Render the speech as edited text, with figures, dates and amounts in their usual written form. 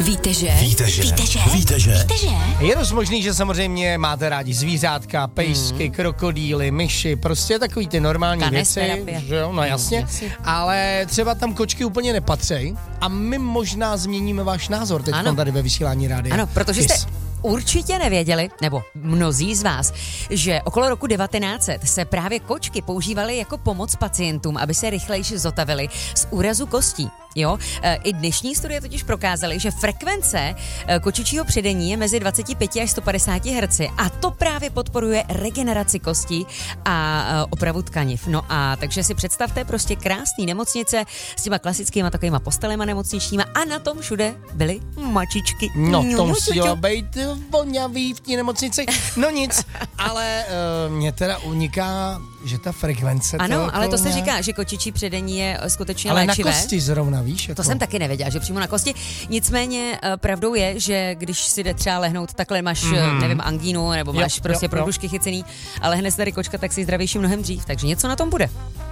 Víte, že? Je dost možný, že samozřejmě máte rádi zvířátka, pejsky, krokodýly, myši, prostě takový ty normální věci, že jo, no jasně, ale třeba tam kočky úplně nepatří a my možná změníme váš názor teď tady ve vysílání rádia. Ano, protože jste určitě nevěděli, nebo mnozí z vás, že okolo roku 1900 se právě kočky používaly jako pomoc pacientům, aby se rychleji zotavili z úrazu kostí. Jo? I dnešní studie totiž prokázaly, že frekvence kočičího předení je mezi 25 až 150 Hz a to právě podporuje regeneraci kostí a opravu tkaniv. No a takže si představte prostě krásný nemocnice s těma klasickýma takovýma postelema nemocničníma a na tom všude byly mačičky. No to muselo být vonavý v té nemocnici. No nic, ale mě teda uniká, že ta frekvence... Ano, ale to se říká, že kočičí předení je skutečně ale léčivé. Ale na kosti zrovna, víš? Jako... To jsem taky nevěděla, že přímo na kosti. Nicméně pravdou je, že když si jde třeba lehnout, takhle máš, nevím, angínu, nebo máš prostě prodlužky chycený, ale lehne se tady kočka, tak si zdravější mnohem dřív, takže něco na tom bude.